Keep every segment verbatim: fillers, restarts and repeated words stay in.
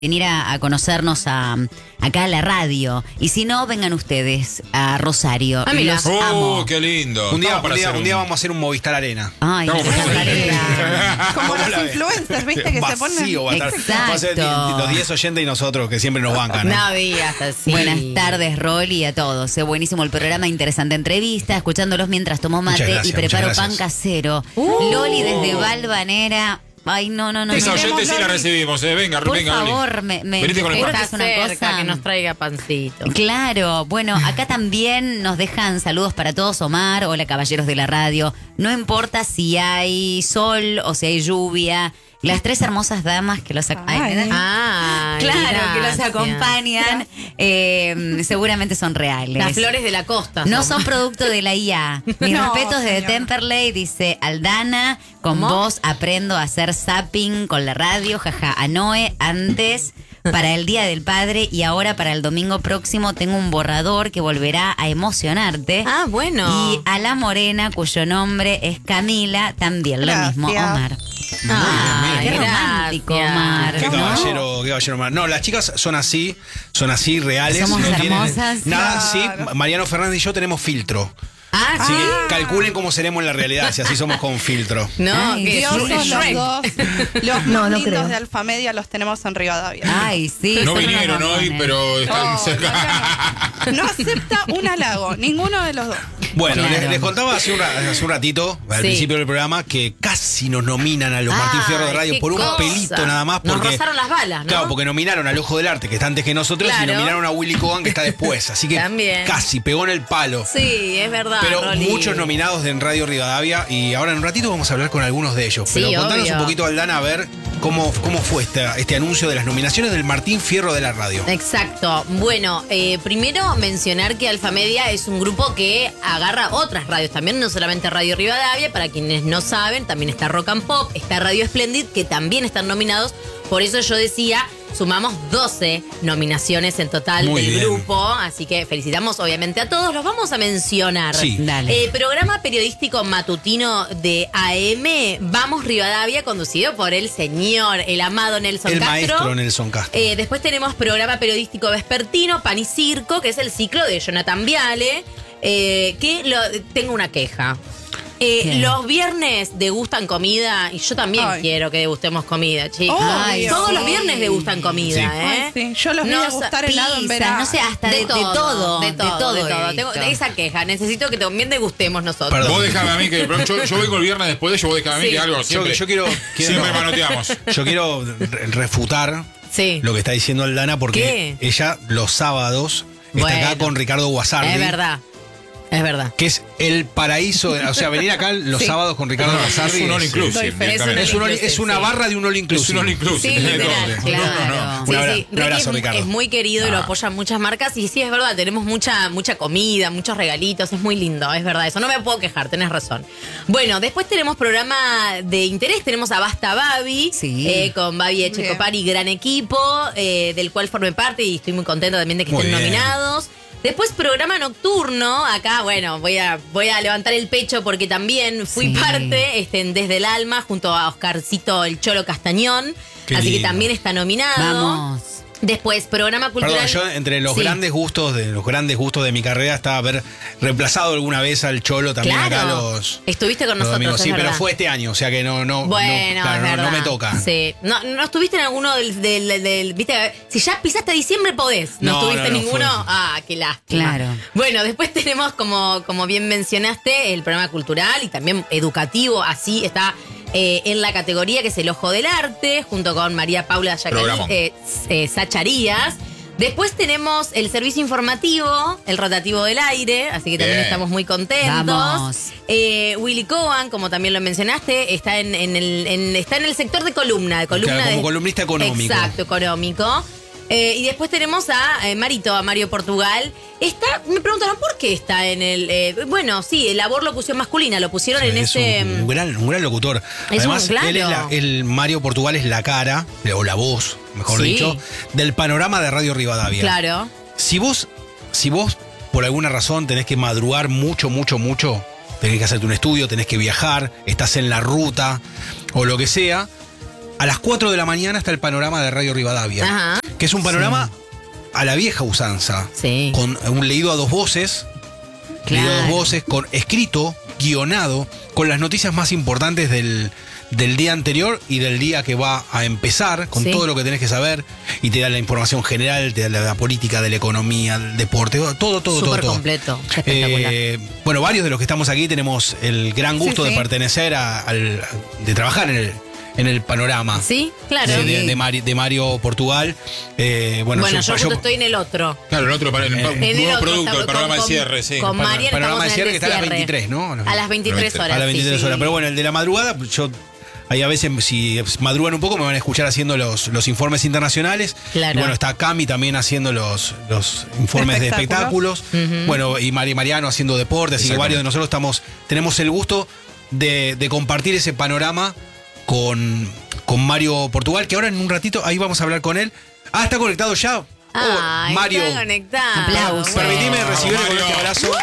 venir a, a conocernos a, acá a la radio. Y si no, vengan ustedes a Rosario. Ah, mira. Los ¡Oh, amo. qué lindo! Un día, Estamos para un, día, hacer un día vamos a hacer un Movistar Arena. Ay, Estamos qué para hacer- barbaridad. Como ¿Cómo los la ves? influencers, ¿viste? Que se ponen. Vacío va a estar. Exacto. Va a ser die- los diez oyentes y nosotros, que siempre nos bancan. ¿no? No digas así. Buenas tardes, Rolly, y a todos. Es buenísimo el programa, interesante entrevista, escuchándolos mientras tomo mate Muchas gracias, y preparo muchas pan gracias. casero. Uh. Loli desde Valvanera. Ay, no, no, no. Esa no. oyente sí la Loli. recibimos, eh. Venga, Por venga, Loli. favor, me, me Venite con el esta pan. es una cerca, cosa que nos traiga pancito. Claro, bueno, acá también nos dejan saludos para todos. Omar, hola caballeros de la radio. No importa si hay sol o si hay lluvia, las tres hermosas damas que los ac- Ay, Ay. ¿me da- Ah, claro, que los gracias. acompañan, eh, seguramente son reales. Las flores de la costa. No son producto de la I A. Mis No, respetos de señora. Temperley, dice Aldana. Con ¿Cómo? vos aprendo a hacer zapping con la radio. Jaja, a Noé antes para el Día del Padre y ahora para el domingo próximo tengo un borrador que volverá a emocionarte. Ah, bueno. Y a la morena, cuyo nombre es Camila, también lo Gracias. mismo, Omar. Ah, Qué romántico, Omar. Qué ¿no? caballero, qué caballero más. No, las chicas son así, son así reales. Somos no tienen hermosas. nada, Claro. sí. Mariano Fernández y yo tenemos filtro. Ah, Así sí. que calculen cómo seremos en la realidad, si así somos con filtro. No, Ay, que Dios, es sos es los Shrek. dos, los No, más no lindos creo. de Alfamedia los tenemos en Rivadavia. Ay, sí. No son unos vinieron hoy, bombones. pero están Oh, cerca. no, no acepta un halago, ninguno de los dos. Bueno, Claro. les, les contaba hace un, ra- hace un ratito, al Sí. principio del programa, que casi nos nominan a los Martín Ay, Fierro de Radio qué por un cosa. pelito nada más. Nos Porque, rozaron las balas, ¿no? Claro, porque nominaron al Ojo del Arte, que está antes que nosotros, Claro. y nominaron a Willy Cogan, que está después. Así que También. casi pegó en el palo. Sí, es verdad. Pero Rolly. muchos nominados de en Radio Rivadavia, y ahora en un ratito vamos a hablar con algunos de ellos. Sí, Pero contanos obvio. un poquito, Aldana, a ver cómo, cómo fue este, este anuncio de las nominaciones del Martín Fierro de la radio. Exacto. Bueno, eh, primero mencionar que Alfamedia es un grupo que agarra otras radios también, no solamente Radio Rivadavia, para quienes no saben, también está Rock and Pop, está Radio Splendid, que también están nominados. Por eso yo decía, sumamos doce nominaciones en total Muy del bien. grupo, así que felicitamos obviamente a todos, los vamos a mencionar. Sí. Dale. Eh, programa periodístico matutino de A M, Vamos Rivadavia, conducido por el señor, el amado Nelson El Castro. maestro Nelson Castro. Eh, después tenemos programa periodístico vespertino, Pan y Circo, que es el ciclo de Jonathan Viale, eh, que lo, tengo una queja. Eh, ¿Qué? los viernes degustan comida y yo también Ay. quiero que degustemos comida, chicos. Ay, Todos sí. los viernes degustan comida, Sí. ¿eh? Ay, sí. Yo los vi No, degustar helado en Pizza, verano. no sé, hasta de, de todo, de todo, todo de he todo. Tengo visto. esa queja, necesito que también degustemos nosotros. Perdón. Vos dejame a mí, que yo, yo vengo el viernes después de ellos, vos dejame a mí Sí. que algo Yo, siempre, yo quiero, quiero- siempre manoteamos. yo quiero re- refutar Sí. lo que está diciendo Aldana, porque ¿Qué? ella los sábados está Bueno. acá con Ricardo Guasardi. Es verdad, es verdad. Que es el paraíso, o sea, venir acá los Sí. sábados con Ricardo No, Guasardi. es un all es- inclusive. Doy fe. directamente. Es, un all- es una Sí. barra de un all Es inclusive. un all inclusive. Sí, de literal, todo. claro. No, no, no. Sí, Un abra- sí. un Ricky abrazo, es, Ricardo. es muy querido y lo Ah. apoyan muchas marcas. Y sí, es verdad, tenemos mucha, mucha comida, muchos regalitos. Es muy lindo, es verdad. Eso no me puedo quejar, tenés razón. Bueno, después tenemos programa de interés. Tenemos a Basta Babi, Sí. eh, con Babi Echecopari, gran equipo, eh, del cual formé parte y estoy muy contenta también de que Muy estén bien. nominados. Después programa nocturno, acá, bueno, voy a, voy a levantar el pecho porque también fui Sí. parte este, en Desde el Alma junto a Oscarcito el Cholo Castañón. Qué así que lindo. también está nominado. Vamos. Después, programa cultural. Perdón, yo entre los Sí. grandes gustos de los grandes gustos de mi carrera está haber reemplazado alguna vez al Cholo también Claro. acá los, Estuviste con los nosotros, domingos. es Sí, pero verdad. fue este año, o sea que no, no, Bueno, no, claro, es no- verdad. no me toca. Sí. No, no estuviste en alguno del, del, del- del- viste, si ya pisaste diciembre podés. No, No, estuviste no, en no, ninguno. fue- Ah, qué lástima. Claro. Bueno, después tenemos, como, como bien mencionaste, el programa cultural y también educativo. Así está eh, en la categoría que es el Ojo del Arte, junto con María Paula Yacalí, Programón. eh, eh, Sacharías. Después tenemos el servicio informativo, el rotativo del aire, así que también Bien. estamos muy contentos. Vamos. Eh, Willy Cogan, como también lo mencionaste, está en, en el, en- está en el sector de columna. De columna Claro, como de- columnista económico. Exacto, económico. Eh, y después tenemos a eh, Marito, a Mario Portugal. Está, me preguntaron por qué está en el. eh, bueno, sí, labor locución masculina, lo pusieron en es ese. un, un gran, un gran locutor. Es Además, un- claro. él es la- el Mario Portugal es la cara, o la voz, mejor Sí. dicho, del panorama de Radio Rivadavia. Claro. Si vos, si vos por alguna razón tenés que madrugar mucho, mucho, mucho, tenés que hacerte un estudio, tenés que viajar, estás en la ruta o lo que sea, a las cuatro de la mañana está el panorama de Radio Rivadavia, Ajá. que es un panorama a la vieja usanza, Sí. con un leído a dos voces, Claro. leído a dos voces, con escrito, guionado, con las noticias más importantes del, del día anterior y del día que va a empezar, con Sí. todo lo que tenés que saber, y te da la información general, te da la, la política, de la economía, del deporte, todo, todo, todo. Súper todo. completo. Espectacular. Eh, bueno, varios de los que estamos aquí tenemos el gran gusto Sí, de sí. pertenecer a, al, de trabajar en el, en el panorama. Sí, claro. De, de- de Mari- de Mario Portugal. Eh, bueno, Bueno, yo, yo, yo- justo estoy en el otro. Claro, el otro para el, Eh, un En el nuevo otro, producto, estamos el programa con- de cierre, sí. Con Para- Marian panorama estamos de en cierre el que está a las cierre. veintitrés, ¿no? A las veintitrés horas. a las veintitrés sí, horas. sí. Pero bueno, el de la madrugada, yo. Ahí a veces, si madrugan un poco, me van a escuchar haciendo los, los informes internacionales. Claro. Y bueno, está Cami también haciendo los, los informes de Espectáculos. espectáculos. Ujú. Bueno, y Mari Mariano haciendo deporte. Así que Exactamente. varios de nosotros estamos, tenemos el gusto de, de compartir ese panorama con, con Mario Portugal, que ahora en un ratito, ahí vamos a hablar con él. Ah, está conectado ya. Oh, Ah, Mario. está conectado. Aplausos. Permitime Vamos, recibirle con Mario. este abrazo.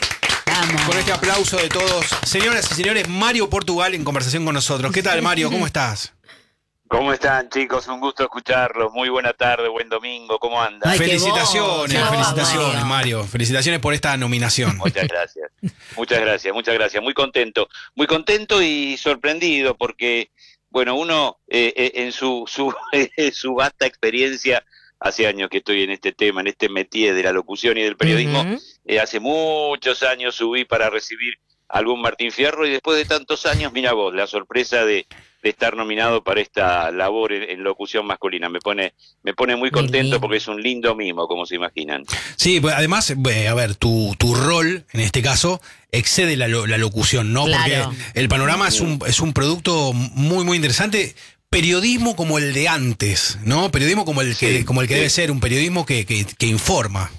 Vamos. Con este aplauso de todos. Señoras y señores, Mario Portugal en conversación con nosotros. ¿Qué tal, Mario? ¿Cómo estás? ¿Cómo están, chicos? Un gusto escucharlos. Muy buena tarde, buen domingo. ¿Cómo andan? Ay, qué felicitaciones, voz. felicitaciones, Mario. Mario. Felicitaciones por esta nominación. Muchas gracias. Muchas gracias, muchas gracias. Muy contento. Muy contento y sorprendido porque, bueno, uno eh, eh, en su, su, su vasta experiencia, hace años que estoy en este tema, en este métier de la locución y del periodismo, Ujú. eh, hace muchos años subí para recibir algún Martín Fierro y después de tantos años, mira vos, la sorpresa de, de estar nominado para esta labor en, en locución masculina. Me pone, me pone muy Qué lindo. contento porque es un lindo mimo, como se imaginan. Sí, pues además, eh, a ver, tu, tu rol, en este caso, excede la, lo- la locución, ¿no? Claro. Porque el panorama es un, es un producto muy, muy interesante. Periodismo como el de antes, ¿no? Periodismo como el que, Sí, como el que sí. debe ser, un periodismo que, que, que informa.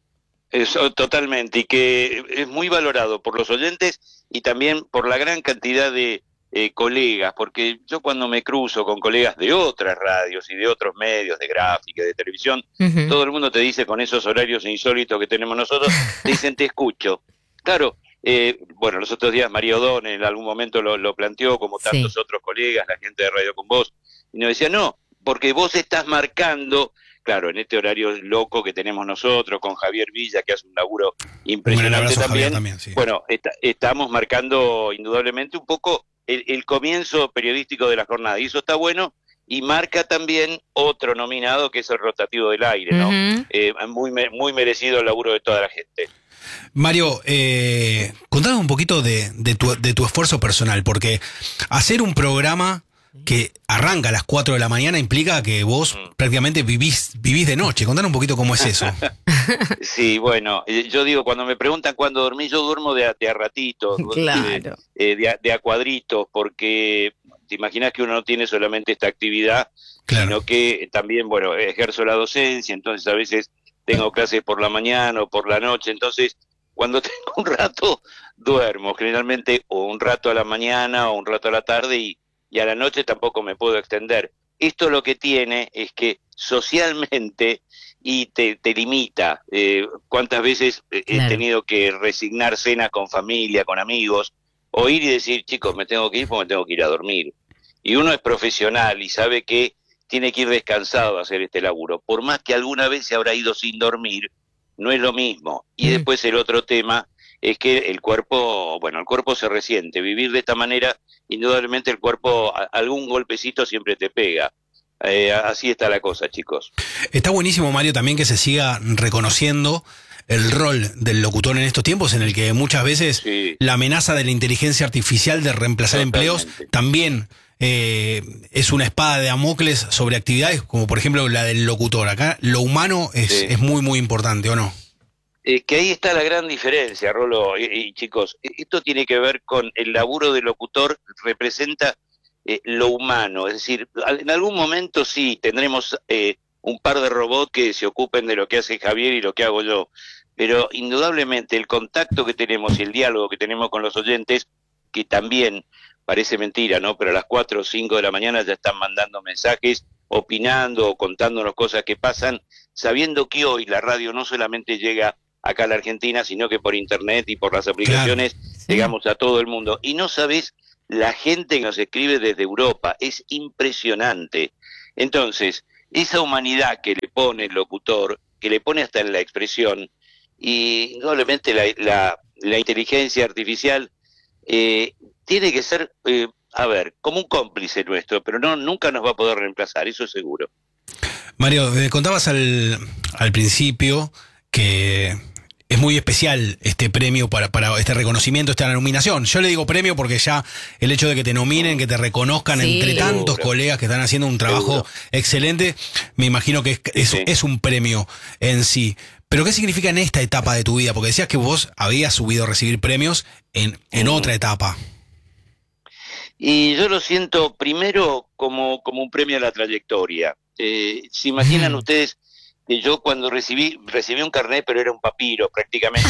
Eso, totalmente, y que es muy valorado por los oyentes y también por la gran cantidad de eh, colegas, porque yo cuando me cruzo con colegas de otras radios y de otros medios, de gráfica, de televisión, Ujú. todo el mundo te dice con esos horarios insólitos que tenemos nosotros, te dicen te escucho. Claro, eh, bueno, los otros días María O'Donnell en algún momento lo, lo planteó, como Sí. tantos otros colegas, la gente de Radio con Vos, y nos decía, no, porque vos estás marcando, claro, en este horario loco que tenemos nosotros, con Javier Villa, que hace un laburo Un gran impresionante abrazo a Javier también, también, sí. bueno, está- estamos marcando indudablemente un poco el, el comienzo periodístico de la jornada, y eso está bueno, y marca también otro nominado que es el rotativo del aire, ¿no? Ujú. Eh, muy, me- muy merecido el laburo de toda la gente. Mario, eh, contanos un poquito de, de, tu, de tu esfuerzo personal, porque hacer un programa que arranca a las cuatro de la mañana implica que vos Mm. prácticamente vivís, vivís de noche. Contanos un poquito cómo es eso. Sí, bueno, eh, yo digo, cuando me preguntan cuándo dormí, yo duermo de a, de a ratitos, Claro. eh, de, a, de a cuadritos, porque te imaginas que uno no tiene solamente esta actividad, Claro. sino que también, bueno, ejerzo la docencia, entonces a veces tengo clases por la mañana o por la noche, entonces cuando tengo un rato duermo, generalmente o un rato a la mañana o un rato a la tarde y, y a la noche tampoco me puedo extender. Esto lo que tiene es que socialmente y te, te limita. Eh, ¿Cuántas veces eh, he Claro. tenido que resignar cenas con familia, con amigos, o ir y decir, chicos, me tengo que ir porque me tengo que ir a dormir? Y uno es profesional y sabe que tiene que ir descansado a hacer este laburo. Por más que alguna vez se habrá ido sin dormir, no es lo mismo. Y Mm. después el otro tema es que el cuerpo, bueno, el cuerpo se resiente. Vivir de esta manera, indudablemente el cuerpo, a- algún golpecito siempre te pega. Eh, así está la cosa, chicos. Está buenísimo, Mario, también que se siga reconociendo el rol del locutor en estos tiempos en el que muchas veces Sí. la amenaza de la inteligencia artificial de reemplazar Totalmente. empleos también eh, es una espada de Damocles sobre actividades como por ejemplo la del locutor. Acá lo humano es, Sí. es muy muy importante, ¿o no? Eh, que ahí está la gran diferencia, Rolo y, y chicos. E- Esto tiene que ver con el laburo del locutor, representa eh, lo humano. Es decir, al- en algún momento sí tendremos eh, un par de robots que se ocupen de lo que hace Javier y lo que hago yo. Pero indudablemente el contacto que tenemos y el diálogo que tenemos con los oyentes, que también parece mentira, ¿no? Pero a las cuatro o cinco de la mañana ya están mandando mensajes, opinando o contándonos cosas que pasan, sabiendo que hoy la radio no solamente llega acá a la Argentina, sino que por internet y por las aplicaciones Sí. llegamos a todo el mundo. Y no sabés la gente que nos escribe desde Europa, es impresionante. Entonces, esa humanidad que le pone el locutor, que le pone hasta en la expresión, y indudablemente la, la, la inteligencia artificial eh, tiene que ser, eh, a ver, como un cómplice nuestro, pero no nunca nos va a poder reemplazar, eso es seguro. Mario, me contabas al, al principio que es muy especial este premio para, para este reconocimiento, esta nominación. Yo le digo premio porque ya el hecho de que te nominen, que te reconozcan Sí. entre tantos Seguro. colegas que están haciendo un trabajo Seguro. excelente, me imagino que es, es, Sí. es un premio en sí. Pero ¿qué significa en esta etapa de tu vida? Porque decías que vos habías subido a recibir premios en, en Mm. otra etapa. Y yo lo siento primero como, como un premio a la trayectoria. Eh, ¿Se imaginan Mm. ustedes que yo cuando recibí, recibí un carnet, pero era un papiro prácticamente?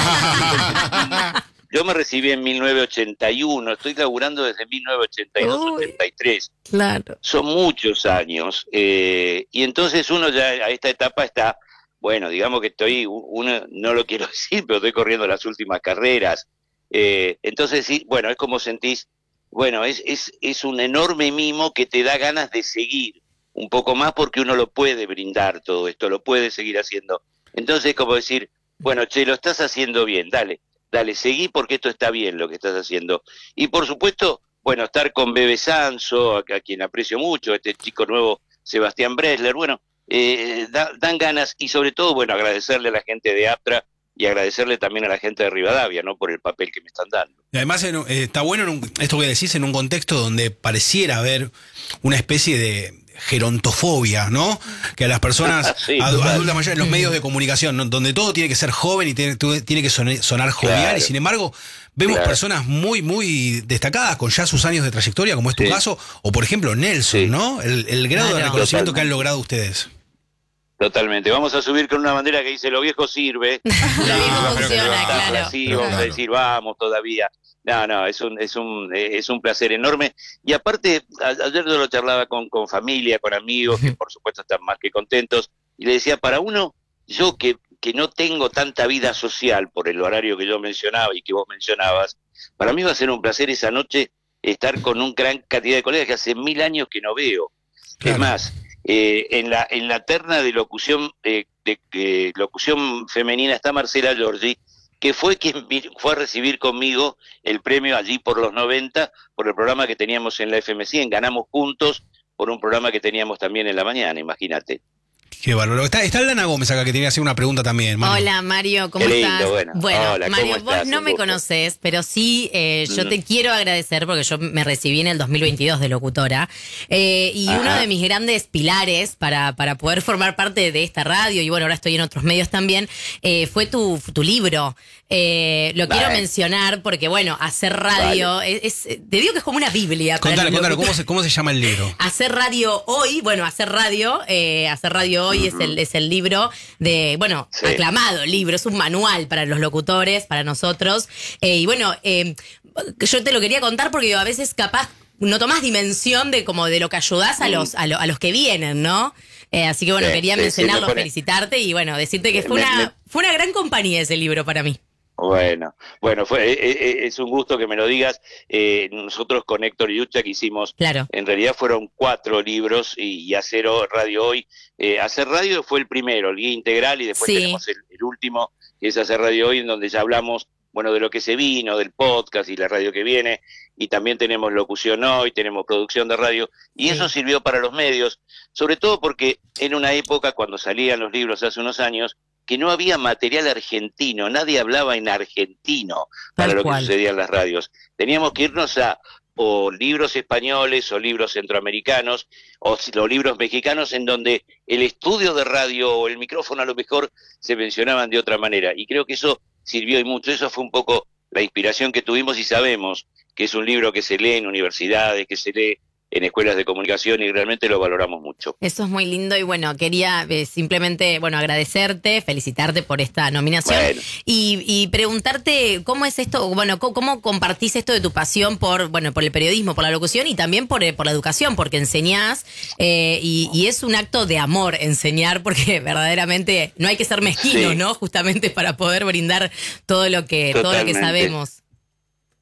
porque yo me recibí en mil novecientos ochenta y uno, estoy laburando desde mil novecientos ochenta y dos ochenta y tres. Claro. Son muchos años. Eh, y entonces uno ya a esta etapa está, bueno, digamos que estoy, uno, no lo quiero decir, pero estoy corriendo las últimas carreras. Eh, entonces, sí, bueno, es como sentís, bueno, es, es, es un enorme mimo que te da ganas de seguir un poco más porque uno lo puede brindar todo esto, lo puede seguir haciendo. Entonces es como decir, bueno, che, lo estás haciendo bien, dale, dale, seguí porque esto está bien lo que estás haciendo. Y por supuesto, bueno, estar con Bebe Sanso, a, a quien aprecio mucho, este chico nuevo Sebastián Bresler, bueno, eh, da, dan ganas y sobre todo, bueno, agradecerle a la gente de Aptra y agradecerle también a la gente de Rivadavia, ¿no? Por el papel que me están dando. Y además en un- eh, está bueno en un- esto que decís en un contexto donde pareciera haber una especie de gerontofobia, ¿no? Que a las personas Sí, adu- total. adultas mayores, en los medios de comunicación, ¿no? Donde todo tiene que ser joven y tiene, tu- tiene que sonar, sonar jovial, Claro. y sin embargo vemos Claro. personas muy, muy destacadas con ya sus años de trayectoria, como es tu Sí. caso, o por ejemplo Nelson, Sí. ¿no? El, el grado de Claro. reconocimiento que han Totalmente. logrado ustedes. Totalmente. Vamos a subir con una bandera que dice lo viejo sirve. Lo viejo Claro, funciona, claro. claro. Así Claro. vamos a decir, vamos todavía. No, no, es un, es un, eh, es un placer enorme. Y aparte, a- ayer yo lo charlaba con, con familia, con amigos, que por supuesto están más que contentos, y le decía, para uno, yo que, que no tengo tanta vida social por el horario que yo mencionaba y que vos mencionabas, para mí va a ser un placer esa noche estar con una gran cantidad de colegas que hace mil años que no veo. Claro. Es más, eh, en la en la terna de locución eh, de, de locución femenina está Marcela Giorgi, que fue quien vi- fue a recibir conmigo el premio allí por los noventa por el programa que teníamos en la F M cien. Ganamos juntos por un programa que teníamos también en la mañana, imagínate. Qué bárbaro. Está, está Lana Gómez acá que tenía que hacer una pregunta también. Mario. Hola Mario, ¿cómo Qué lindo, estás? bueno. Hola, ¿cómo Mario, estás? vos no Un me gusto. conoces, pero sí, eh, yo Mm. te quiero agradecer porque yo me recibí en el dos mil veintidós de locutora eh, y Ajá. uno de mis grandes pilares para, para poder formar parte de esta radio, y bueno, ahora estoy en otros medios también, eh, fue tu, tu libro. Eh, lo quiero Vale. mencionar porque, bueno, hacer radio, es, es- te digo que es como una biblia. para Contale, los contale, ¿cómo locutores. se, ¿cómo se llama el libro? Hacer radio hoy, bueno, hacer radio, eh, hacer radio hoy es el es el libro de, bueno, Sí. aclamado libro, es un manual para los locutores, para nosotros. Eh, y bueno, eh, yo te lo quería contar porque a veces capaz no tomás dimensión de como de lo que ayudás a Mm. los a, lo- a los que vienen, ¿no? Eh, así que bueno, Sí, quería sí, sí, mencionarlo, me pone- felicitarte y bueno, decirte que fue Me- una me- fue una gran compañía ese libro para mí. Bueno, bueno, fue, eh, eh, es un gusto que me lo digas. Eh, nosotros con Héctor Yucha que hicimos, Claro. en realidad fueron cuatro libros y, y Hacer O- Radio Hoy. Eh, Hacer Radio fue el primero, el guía integral, y después Sí. tenemos el, el último, que es Hacer Radio Hoy, en donde ya hablamos, bueno, de lo que se vino, del podcast y la radio que viene, y también tenemos Locución Hoy, tenemos producción de radio, y Sí. eso sirvió para los medios, sobre todo porque en una época, cuando salían los libros hace unos años, que no había material argentino, nadie hablaba en argentino para Tal lo cual. que sucedía en las radios. Teníamos que irnos a o libros españoles o libros centroamericanos o si- los libros mexicanos en donde el estudio de radio o el micrófono a lo mejor se mencionaban de otra manera. Y creo que eso sirvió y mucho. Eso fue un poco la inspiración que tuvimos y sabemos que es un libro que se lee en universidades, que se lee en escuelas de comunicación y realmente lo valoramos mucho. Eso es muy lindo y bueno, quería eh, simplemente, bueno, agradecerte, felicitarte por esta nominación Bueno. y, y preguntarte cómo es esto, bueno, cómo, cómo compartís esto de tu pasión por, bueno, por el periodismo, por la locución y también por, eh, por la educación, porque enseñás eh, y, y es un acto de amor enseñar, porque verdaderamente no hay que ser mezquinos, Sí. ¿no? Justamente para poder brindar todo lo que, todo lo que Totalmente. sabemos.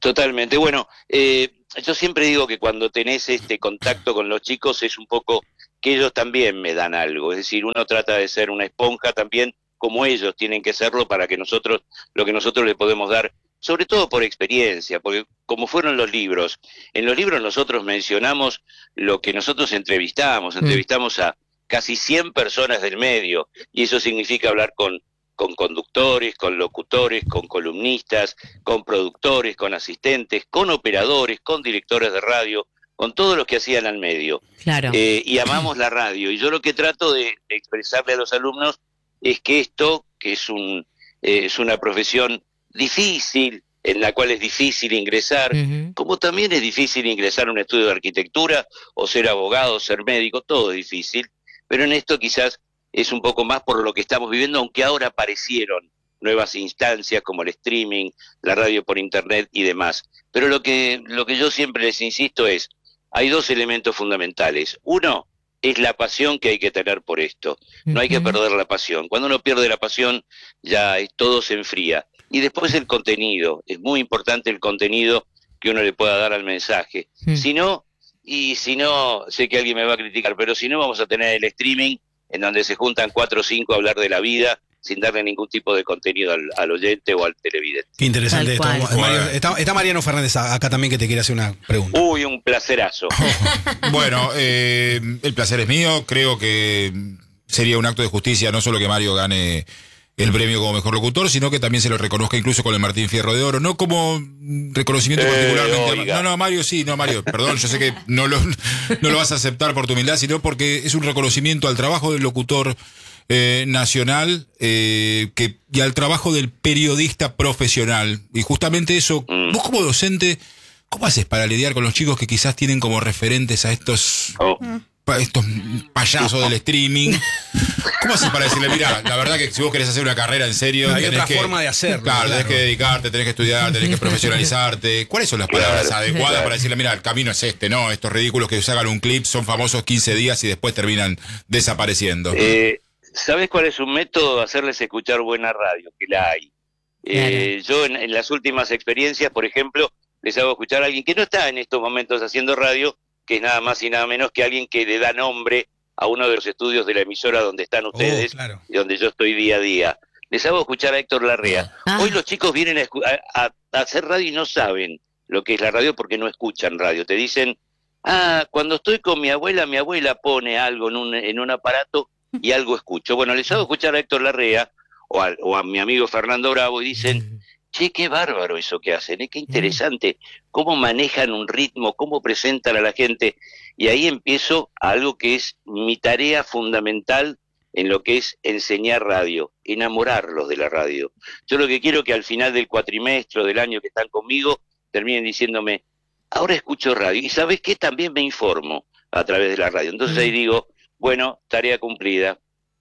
Totalmente. Bueno, eh, yo siempre digo que cuando tenés este contacto con los chicos es un poco que ellos también me dan algo. Es decir, uno trata de ser una esponja también como ellos tienen que serlo para que nosotros, lo que nosotros le podemos dar, sobre todo por experiencia, porque como fueron los libros, en los libros nosotros mencionamos lo que nosotros entrevistamos, entrevistamos a casi cien personas del medio, y eso significa hablar con con conductores, con locutores, con columnistas, con productores, con asistentes, con operadores, con directores de radio, con todos los que hacían al medio. Claro. Eh, y amamos la radio. Y yo lo que trato de expresarle a los alumnos es que esto, que es, un, eh, es una profesión difícil, en la cual es difícil ingresar, uh-huh. como también es difícil ingresar a un estudio de arquitectura, o ser abogado, o ser médico, todo es difícil, pero en esto quizás es un poco más por lo que estamos viviendo, aunque ahora aparecieron nuevas instancias como el streaming, la radio por internet y demás. Pero lo que, lo que yo siempre les insisto es, hay dos elementos fundamentales. Uno es la pasión que hay que tener por esto. No hay que perder la pasión. Cuando uno pierde la pasión, ya todo se enfría. Y después el contenido. Es muy importante el contenido que uno le pueda dar al mensaje. Mm. Si no, y si no, sé que alguien me va a criticar, pero si no vamos a tener el streaming en donde se juntan cuatro o cinco a hablar de la vida sin darle ningún tipo de contenido al, al oyente o al televidente. Qué interesante esto. Mario, está, está Mariano Fernández acá también que te quiere hacer una pregunta. Uy, un placerazo. Bueno, eh, el placer es mío. Creo que sería un acto de justicia no solo que Mario gane el premio como mejor locutor, sino que también se lo reconozca incluso con el Martín Fierro de Oro, no como reconocimiento eh, particularmente. No, no, Mario, sí, no, Mario, perdón, yo sé que no lo, no lo vas a aceptar por tu humildad, sino porque es un reconocimiento al trabajo del locutor eh, nacional eh, que, y al trabajo del periodista profesional. Y justamente eso, mm. vos como docente, ¿cómo haces para lidiar con los chicos que quizás tienen como referentes a estos... Oh. estos payasos del streaming? ¿Cómo haces para decirle, mira, la verdad que si vos querés hacer una carrera en serio, no, hay tenés otra que, forma de hacerlo? Claro, claro, tenés que dedicarte, tenés que estudiar, tenés que profesionalizarte. ¿Cuáles son las palabras claro, adecuadas claro. para decirle, mira, el camino es este, no? Estos ridículos que sacan un clip son famosos quince días y después terminan desapareciendo. Eh, ¿Sabés cuál es un método? Hacerles escuchar buena radio, que la hay. Eh, claro. Yo en, en las últimas experiencias, por ejemplo, les hago escuchar a alguien que no está en estos momentos haciendo radio, que es nada más y nada menos que alguien que le da nombre a uno de los estudios de la emisora donde están ustedes, oh, claro. y donde yo estoy día a día. Les hago escuchar a Héctor Larrea. Ah. Hoy los chicos vienen a, a, a hacer radio y no saben lo que es la radio porque no escuchan radio. Te dicen, ah, cuando estoy con mi abuela, mi abuela pone algo en un, en un aparato y algo escucho. Bueno, les hago escuchar a Héctor Larrea o a, o a mi amigo Fernando Bravo y dicen... Che, qué bárbaro eso que hacen, ¿eh? Qué interesante, cómo manejan un ritmo, cómo presentan a la gente. Y ahí empiezo a algo que es mi tarea fundamental en lo que es enseñar radio, enamorarlos de la radio. Yo lo que quiero es que al final del cuatrimestre o del año que están conmigo, terminen diciéndome, ahora escucho radio. Y ¿sabés qué? También me informo a través de la radio. Entonces ahí digo, bueno, tarea cumplida.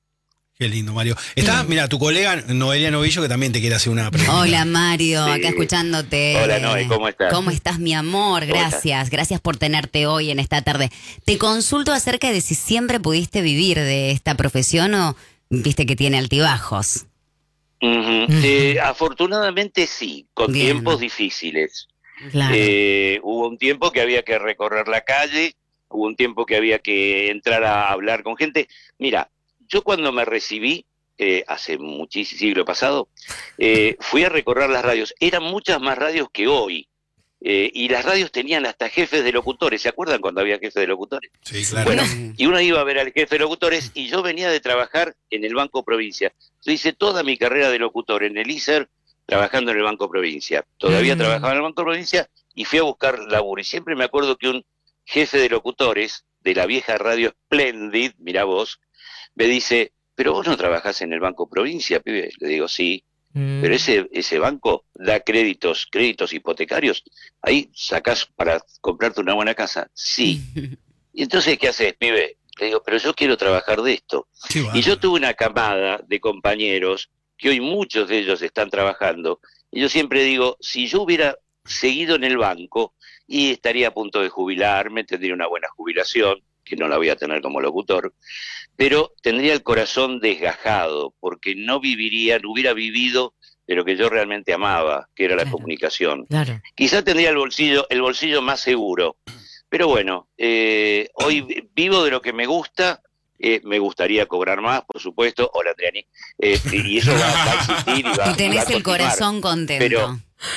Qué lindo, Mario. Está, mira, tu colega Noelia Novillo que también te quiere hacer una pregunta. Hola, Mario, sí. acá escuchándote. Hola, Noe, ¿cómo estás? ¿Cómo estás, mi amor? Gracias, gracias por tenerte hoy en esta tarde. Te consulto acerca de si siempre pudiste vivir de esta profesión o viste que tiene altibajos. Uh-huh. Uh-huh. Eh, afortunadamente sí, con Bien. tiempos difíciles. Claro. Eh, hubo un tiempo que había que recorrer la calle, hubo un tiempo que había que entrar a hablar con gente. Mira, yo cuando me recibí, eh, hace muchísimo siglo pasado, eh, fui a recorrer las radios. Eran muchas más radios que hoy. Eh, y las radios tenían hasta jefes de locutores. ¿Se acuerdan cuando había jefes de locutores? Sí, claro. Bueno, y uno iba a ver al jefe de locutores y yo venía de trabajar en el Banco Provincia. Yo hice toda mi carrera de locutor en el I S E R, trabajando en el Banco Provincia. Todavía mm. trabajaba en el Banco Provincia y fui a buscar laburo. Y siempre me acuerdo que un jefe de locutores de la vieja radio Splendid, mirá vos, me dice, pero vos no trabajás en el Banco Provincia, pibe. Le digo, sí, mm. pero ese ese banco da créditos, créditos hipotecarios. Ahí sacás para comprarte una buena casa. Sí. Y entonces, ¿qué haces, pibe? Le digo, pero yo quiero trabajar de esto. Bueno. Y yo tuve una camada de compañeros, que hoy muchos de ellos están trabajando, y yo siempre digo, si yo hubiera seguido en el banco, y estaría a punto de jubilarme, tendría una buena jubilación, que no la voy a tener como locutor, pero tendría el corazón desgajado, porque no viviría, no hubiera vivido de lo que yo realmente amaba, que era la Claro. comunicación. Claro. Quizá tendría el bolsillo, el bolsillo más seguro, pero bueno, eh, hoy vivo de lo que me gusta. Eh, me gustaría cobrar más, por supuesto. Hola, Adriani. Eh, y eso va, va a existir y va, Y y va a tenés el continuar. corazón contento. Pero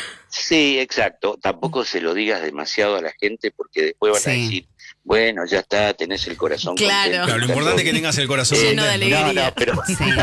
sí, exacto. Tampoco se lo digas demasiado a la gente porque después van Sí. a decir, bueno, ya está, tenés el corazón Claro. contento. Claro, lo importante es que tengas el corazón Lleno de contento. alegría. No, no, pero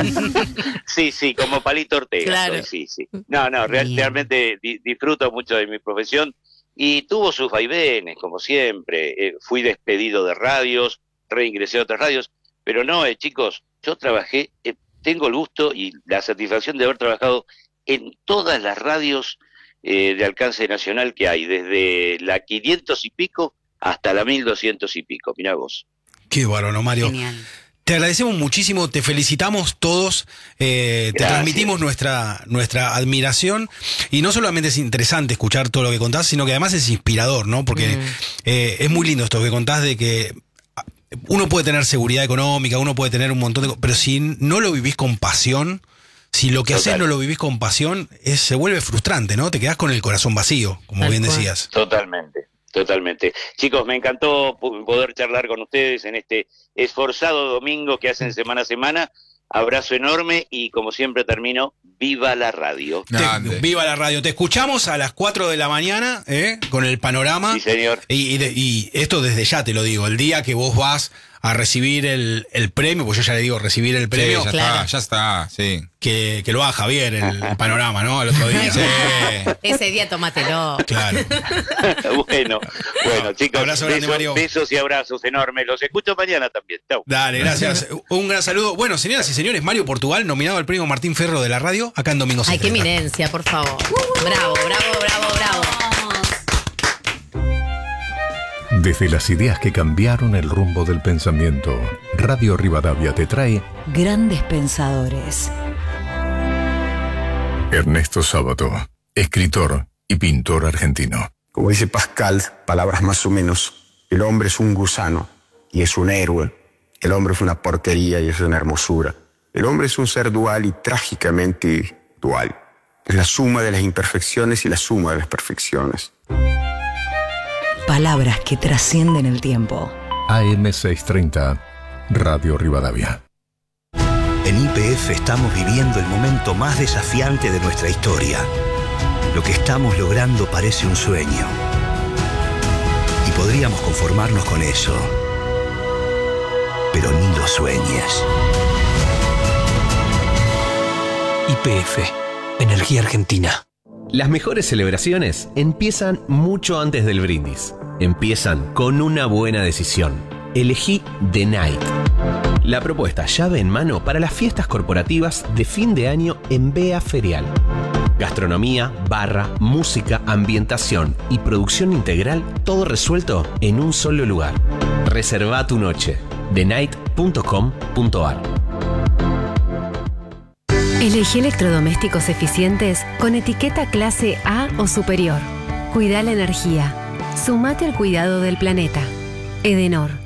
Sí. sí, sí, como Palito Ortega. Claro. soy, sí, sí. No, no, real- Bien. realmente di- disfruto mucho de mi profesión y tuvo sus vaivenes, como siempre. Eh, fui despedido de radios, reingresé a otras radios, pero no, eh, chicos, yo trabajé, eh, tengo el gusto y la satisfacción de haber trabajado en todas las radios eh, de alcance nacional que hay, desde la quinientos y pico hasta la mil doscientos y pico. Mirá vos. Qué bárbaro, Mario. Genial. Te agradecemos muchísimo, te felicitamos todos, eh, te Gracias. transmitimos nuestra, nuestra admiración y no solamente es interesante escuchar todo lo que contás, sino que además es inspirador, ¿no? Porque Mm. eh, es muy lindo esto que contás de que uno puede tener seguridad económica, uno puede tener un montón de cosas, pero si no lo vivís con pasión, si lo que haces Total. no lo vivís con pasión, es, se vuelve frustrante, ¿no? Te quedás con el corazón vacío, como Tal bien cual. decías. Totalmente, totalmente. Chicos, me encantó po- poder charlar con ustedes en este esforzado domingo que hacen semana a semana. Abrazo enorme y como siempre termino, viva la radio. Te- Grande. viva la radio. Te escuchamos a las cuatro de la mañana, ¿eh? Con el panorama. Sí, señor. Y, y de- y esto desde ya te lo digo, el día que vos vas a recibir el, el premio, pues yo ya le digo recibir el Sí, premio, ya Claro. está, ya está, sí. que, que lo haga Javier, el, el panorama, ¿no? Al otro día. Sí. Ese día tómatelo. Claro. bueno, bueno, chicos, Abrazo grande, besos, Mario. besos y abrazos enormes. Los escucho mañana también. Chau. Dale, gracias. Un gran saludo. Bueno, señoras y señores, Mario Portugal, nominado al premio Martín Ferro de la radio, acá en Domingo Ay, qué setenta. eminencia, por favor. Bravo, bravo, bravo, bravo. Desde las ideas que cambiaron el rumbo del pensamiento, Radio Rivadavia te trae Grandes pensadores. Ernesto Sábato, escritor y pintor argentino. Como dice Pascal, palabras más o menos, el hombre es un gusano y es un héroe. El hombre es una porquería y es una hermosura. El hombre es un ser dual y trágicamente dual. Es la suma de las imperfecciones y la suma de las perfecciones. Palabras que trascienden el tiempo. A M seiscientos treinta, Radio Rivadavia. En Y P F estamos viviendo el momento más desafiante de nuestra historia. Lo que estamos logrando parece un sueño. Y podríamos conformarnos con eso. Pero ni lo sueñes. Y P F, Energía Argentina. Las mejores celebraciones empiezan mucho antes del brindis. Empiezan con una buena decisión. Elegí The Night. La propuesta llave en mano para las fiestas corporativas de fin de año en B E A Ferial. Gastronomía, barra, música, ambientación y producción integral, todo resuelto en un solo lugar. Reserva tu noche. the night punto com punto a r. Elegí electrodomésticos eficientes con etiqueta clase A o superior. Cuida la energía. Sumate al cuidado del planeta. Edenor.